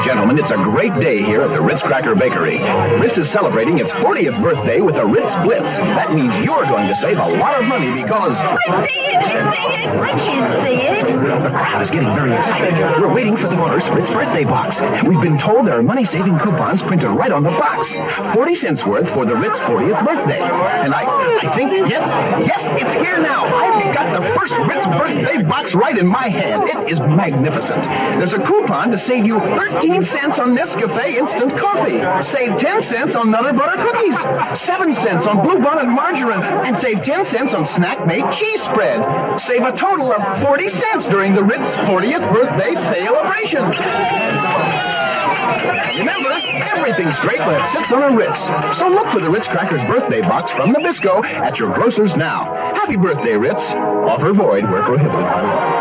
gentlemen, it's a great day here at the Ritz Cracker Bakery. Ritz is celebrating its 40th birthday with a Ritz Blitz. That means you're going to save a lot of money because... I can't see it. I was getting very excited. We're waiting for the first Ritz birthday box. We've been told there are money-saving coupons printed right on the box. 40 cents worth for the Ritz 40th birthday. And I think, yes, it's here now. I've got the first Ritz birthday box right in my hand. It is magnificent. There's a coupon to save you 13 cents on Nescafe instant coffee. Save 10 cents on Nutter Butter cookies. 7 cents on Blue Bonnet margarine. And save 10 cents on Snack Made cheese spread. Save a total of 40 cents during the Ritz 40th birthday celebration. Remember, everything's great when it sits on a Ritz. So look for the Ritz Crackers birthday box from Nabisco at your grocers now. Happy birthday, Ritz. Offer void where prohibited by law.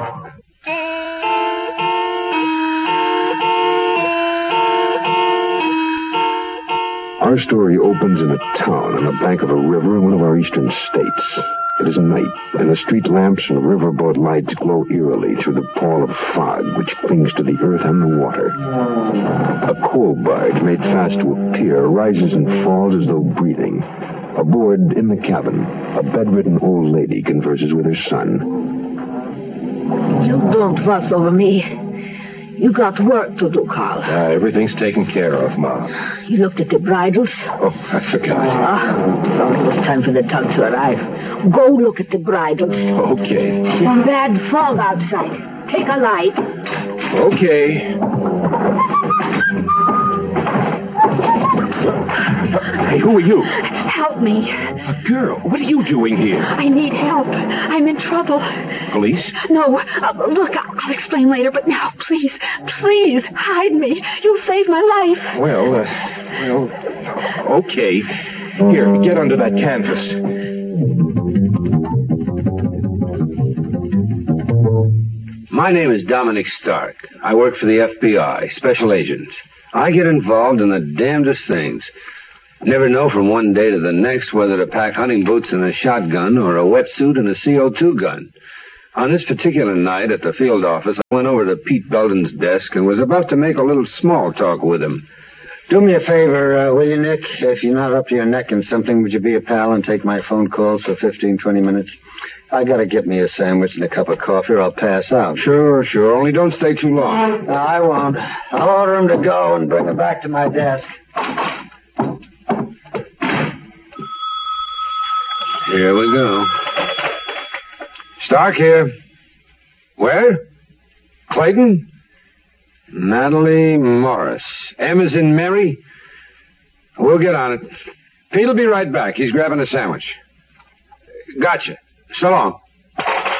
Our story opens in a town on the bank of a river in one of our eastern states. It is night, and the street lamps and riverboat lights glow eerily through the pall of fog which clings to the earth and the water. A coal barge made fast to a pier rises and falls as though breathing. Aboard, in the cabin, a bedridden old lady converses with her son. You don't fuss over me. You got work to do, Carl. Everything's taken care of, Ma. You looked at the bridles? Oh, I forgot. Thought it was time for the tug to arrive. Go look at the bridles. Okay. It's bad fog outside. Take a light. Okay. Hey, who are you? Help me. A girl. What are you doing here? I need help. I'm in trouble. Police? No. Look, I'll explain later, but now, please, hide me. You'll save my life. Well, okay. Here, get under that canvas. My name is Dominic Stark. I work for the FBI, special agent. I get involved in the damnedest things. Never know from one day to the next whether to pack hunting boots and a shotgun or a wetsuit and a CO2 gun. On this particular night at the field office, I went over to Pete Belden's desk and was about to make a little small talk with him. Do me a favor, will you, Nick? If you're not up to your neck in something, would you be a pal and take my phone calls for 15, 20 minutes? I gotta get me a sandwich and a cup of coffee or I'll pass out. Sure. Only don't stay too long. No, I won't. I'll order him to go and bring him back to my desk. Here we go. Stark here. Where? Clayton? Natalie Morris. M as in Mary? We'll get on it. Pete'll be right back. He's grabbing a sandwich. Gotcha. So long.